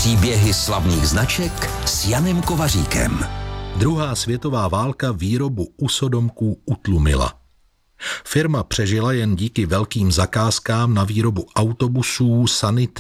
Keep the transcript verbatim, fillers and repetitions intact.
Příběhy slavných značek s Janem Kovaříkem. Druhá světová válka výrobu usodomků utlumila. Firma přežila jen díky velkým zakázkám na výrobu autobusů, sanity